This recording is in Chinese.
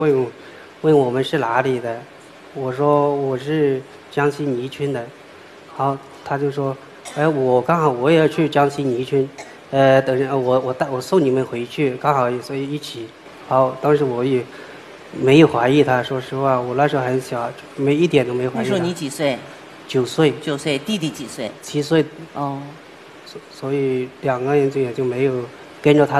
问我们是哪里的，我说我是江西宜春的，好，他就说，哎，我刚好我也要去江西宜春，等着我送你们回去，刚好所以一起，好，当时我也没有怀疑他，说实话，我那时候很小，一点都没怀疑他。 那时候你几岁 ？9岁。 9岁，弟弟几岁 ？7岁。 哦。 所以2个人就也就没有跟着他。